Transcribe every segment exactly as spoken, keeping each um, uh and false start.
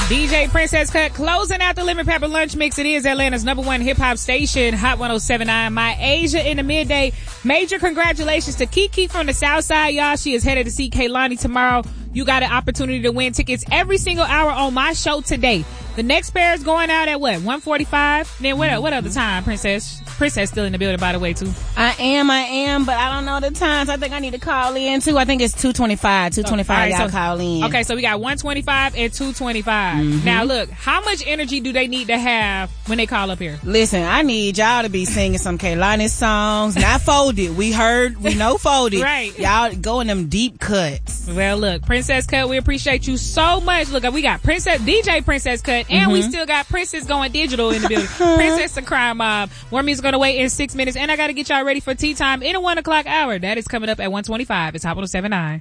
D J Princess Cut closing out the Lemon Pepper Lunch Mix. It is Atlanta's number one hip-hop station, Hot one oh seven point nine. My Asia in the midday. Major congratulations to Kiki from the South Side, y'all. She is headed to see Kaylani tomorrow. You got an opportunity to win tickets every single hour on my show today. The next pair is going out at what? one forty-five? Then what, what other time, Princess? Princess still in the building, by the way, too. I am, I am, but I don't know the times. I think I need to call in, too. I think it's two twenty-five. two twenty-five, right, y'all so, call in. Okay, so we got one twenty-five and two twenty-five. Mm-hmm. Now, look, how much energy do they need to have when they call up here? Listen, I need y'all to be singing some Kaylani songs. Not folded. We heard, we know folded. Right. Y'all go in them deep cuts. Well, look, Princess Cut, we appreciate you so much. Look, we got Princess, D J Princess Cut, and mm-hmm. we still got Princess going digital in the building. Princess and Crime Mob. More music going to wait in six minutes, and I got to get y'all ready for tea time in a one o'clock hour. That is coming up at one twenty-five. It's Hot one oh seven point nine.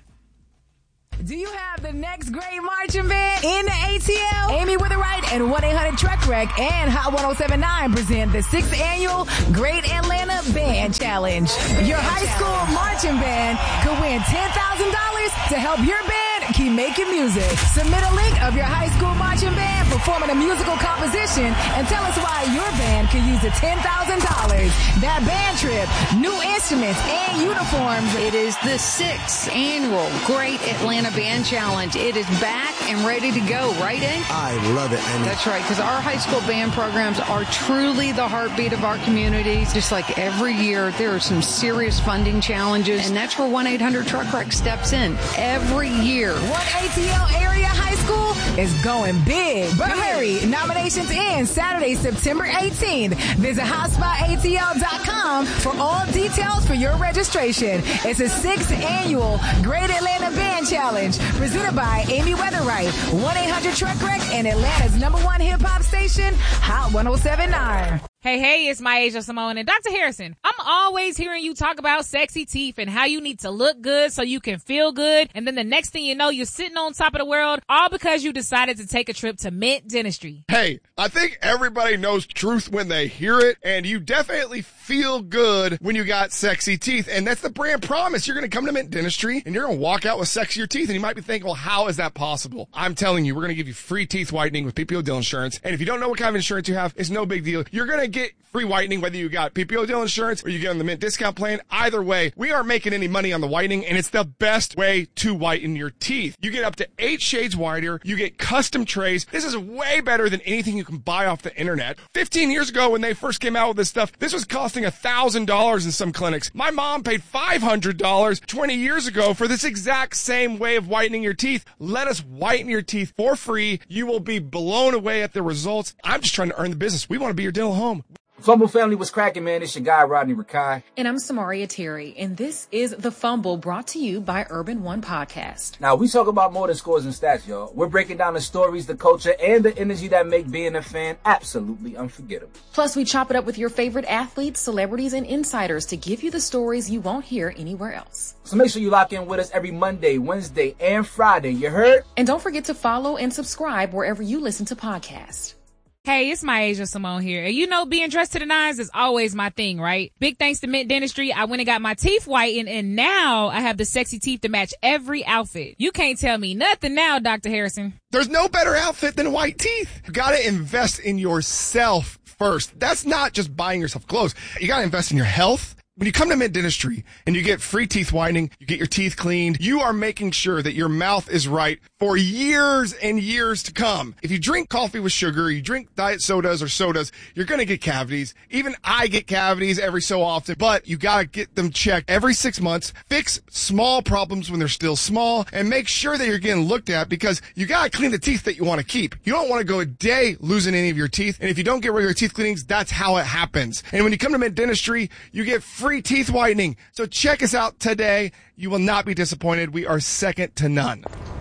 Do you have the next great marching band in the A T L? Amy Witherite and one eight hundred Truck Wreck and Hot one oh seven point nine present the sixth annual Great Atlanta Band Challenge. Your high school marching band could win ten thousand dollars to help your band keep making music. Submit a link of your high school marching band performing a musical composition and tell us why your band could use the ten thousand dollars. That band trip, new instruments, and uniforms. It is the sixth annual Great Atlanta Band Challenge. It is back and ready to go, right, Ink? I love it, Amy. That's right, because our high school band programs are truly the heartbeat of our communities. Just like every year, there are some serious funding challenges, and that's where one eight hundred Truck Wreck steps in every year. One A T L area high school is going big. But hurry, nominations end Saturday, September eighteenth. Visit hotspot A T L dot com for all details for your registration. It's a sixth annual Great Atlanta Band Challenge presented by Amy Witherite, one eight hundred Truck Wreck, and Atlanta's number one hip-hop station, Hot one oh seven point nine. Hey, hey, it's my Asia Simone and Doctor Harrison. I'm always hearing you talk about sexy teeth and how you need to look good so you can feel good. And then the next thing you know, you're sitting on top of the world, all because you decided to take a trip to Mint Dentistry. Hey, I think everybody knows truth when they hear it, and you definitely feel good when you got sexy teeth. And that's the brand promise. You're going to come to Mint Dentistry and you're going to walk out with sexier teeth. And you might be thinking, well, how is that possible? I'm telling you, we're going to give you free teeth whitening with P P O Deal Insurance. And if you don't know what kind of insurance you have, it's no big deal. You're going to get free whitening whether you got P P O Deal Insurance or you get on the Mint discount plan. Either way, we aren't making any money on the whitening, and it's the best way to whiten your teeth. You get up to eight shades whiter. You get custom trays. This is way better than anything you can buy off the internet. fifteen years ago when they first came out with this stuff, this was costing one thousand dollars in some clinics. My mom paid five hundred dollars twenty years ago for this exact same way of whitening your teeth. Let us whiten your teeth for free. You will be blown away at the results. I'm just trying to earn the business. We want to be your dental home. Fumble family, was cracking, man. It's your guy, Rodney Rakai. And I'm Samaria Terry, and this is The Fumble, brought to you by Urban One Podcast. Now, we talk about more than scores and stats, y'all. We're breaking down the stories, the culture, and the energy that make being a fan absolutely unforgettable. Plus, we chop it up with your favorite athletes, celebrities, and insiders to give you the stories you won't hear anywhere else. So make sure you lock in with us every Monday, Wednesday, and Friday. You heard? And don't forget to follow and subscribe wherever you listen to podcasts. Hey, it's my Asia Simone here. And you know, being dressed to the nines is always my thing, right? Big thanks to Mint Dentistry, I went and got my teeth whitened, and now I have the sexy teeth to match every outfit. You can't tell me nothing now, Doctor Harrison. There's no better outfit than white teeth. You gotta invest in yourself first. That's not just buying yourself clothes. You gotta invest in your health. When you come to Mint Dentistry and you get free teeth whitening, you get your teeth cleaned, you are making sure that your mouth is right for years and years to come. If you drink coffee with sugar, you drink diet sodas or sodas, you're going to get cavities. Even I get cavities every so often, but you got to get them checked every six months, fix small problems when they're still small, and make sure that you're getting looked at, because you got to clean the teeth that you want to keep. You don't want to go a day losing any of your teeth, and if you don't get regular teeth cleanings, that's how it happens. And when you come to Mint Dentistry, you get free free teeth whitening. So check us out today. You will not be disappointed. We are second to none.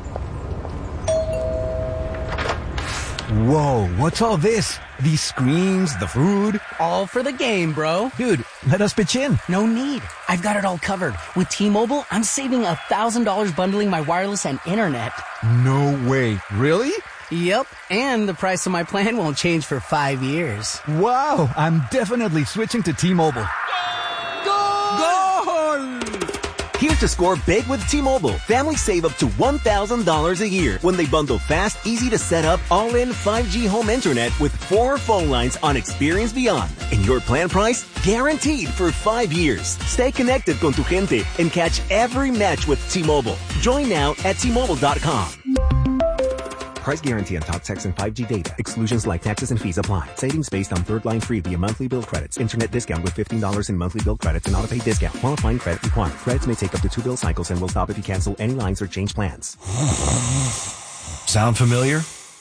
Whoa, what's all this? These screens, the food? All for the game, bro. Dude, let us pitch in. No need. I've got it all covered. With T-Mobile, I'm saving one thousand dollars bundling my wireless and internet. No way. Really? Yep, and the price of my plan won't change for five years. Wow, I'm definitely switching to T-Mobile. Here's to score big with T-Mobile. Families save up to one thousand dollars a year when they bundle fast, easy to set up, all-in five G home internet with four phone lines on Experience Beyond. And your plan price? Guaranteed for five years. Stay connected con tu gente and catch every match with T-Mobile. Join now at T Mobile dot com. Price guarantee on top text and five G data. Exclusions like taxes and fees apply. Savings based on third line free via monthly bill credits. Internet discount with fifteen dollars in monthly bill credits and auto-pay discount. Qualifying credit required. Credits may take up to two bill cycles and will stop if you cancel any lines or change plans. Sound familiar?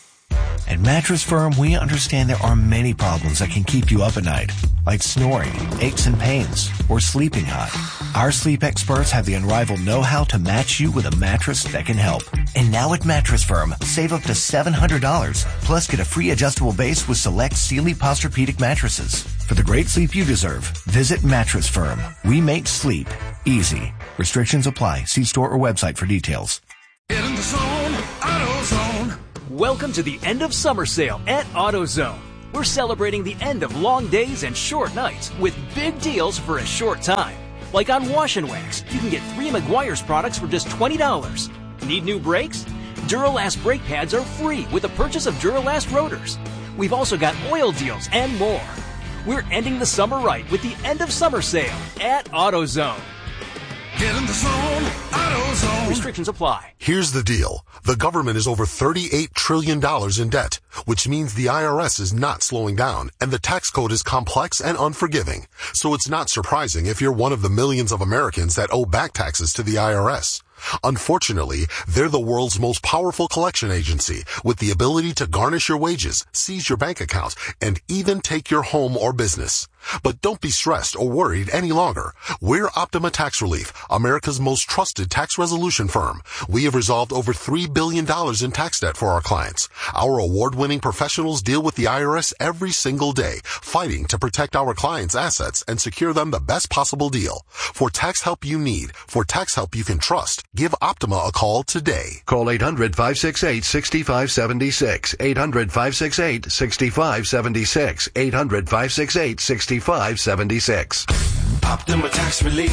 At Mattress Firm, we understand there are many problems that can keep you up at night, like snoring, aches and pains, or sleeping hot. Our sleep experts have the unrivaled know-how to match you with a mattress that can help. And now at Mattress Firm, save up to seven hundred dollars, plus get a free adjustable base with select Sealy Posturepedic mattresses. For the great sleep you deserve, visit Mattress Firm. We make sleep easy. Restrictions apply. See store or website for details. Get in the zone, AutoZone. Welcome to the end of summer sale at AutoZone. We're celebrating the end of long days and short nights with big deals for a short time. Like on Wash and Wax, you can get three Meguiar's products for just twenty dollars. Need new brakes? Duralast brake pads are free with the purchase of Duralast rotors. We've also got oil deals and more. We're ending the summer right with the end of summer sale at AutoZone. Get in the zone, AutoZone. Restrictions apply. Here's the deal. The government is over thirty-eight trillion dollars in debt, which means the I R S is not slowing down, and the tax code is complex and unforgiving. So it's not surprising if you're one of the millions of Americans that owe back taxes to the I R S. Unfortunately, they're the world's most powerful collection agency with the ability to garnish your wages, seize your bank account, and even take your home or business. But don't be stressed or worried any longer. We're Optima Tax Relief, America's most trusted tax resolution firm. We have resolved over three billion dollars in tax debt for our clients. Our award-winning professionals deal with the I R S every single day, fighting to protect our clients' assets and secure them the best possible deal. For tax help you need, for tax help you can trust, give Optima a call today. Call eight hundred, five six eight, six five seven six. eight hundred, five six eight, six five seven six. eight hundred, five six eight, six five seven six. Optima Tax Relief.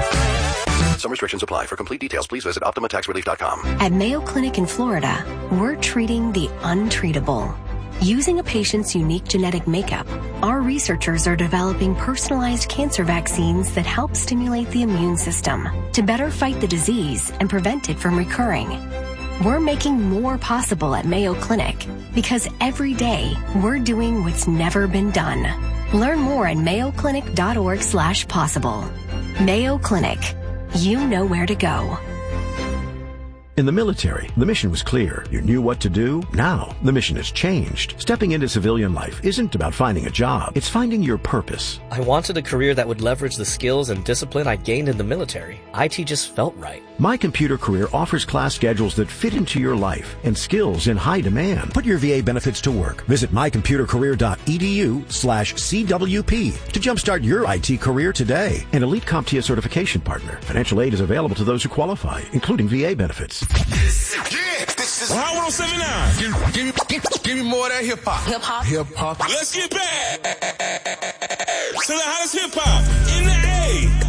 Some restrictions apply. For complete details, please visit Optima Tax Relief dot com. At Mayo Clinic in Florida, we're treating the untreatable. Using a patient's unique genetic makeup, our researchers are developing personalized cancer vaccines that help stimulate the immune system to better fight the disease and prevent it from recurring. We're making more possible at Mayo Clinic because every day we're doing what's never been done. Learn more at mayo clinic dot org slash possible. Mayo Clinic. You know where to go. In the military, the mission was clear. You knew what to do. Now, the mission has changed. Stepping into civilian life isn't about finding a job. It's finding your purpose. I wanted a career that would leverage the skills and discipline I gained in the military. I T just felt right. My Computer Career offers class schedules that fit into your life and skills in high demand. Put your V A benefits to work. Visit my computer career dot e d u slash C W P to jumpstart your I T career today. An Elite CompTIA certification partner. Financial aid is available to those who qualify, including V A benefits. Yeah, this is Hot one oh seven point nine. Give, give, give, give me more of that hip hop. Hip hop. Hip hop. Let's get back to the hottest hip hop in the